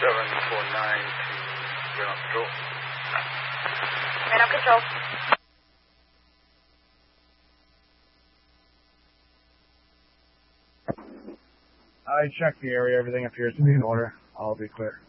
to ground control. Ground control. I checked the area. Everything appears to be in order. I'll be clear.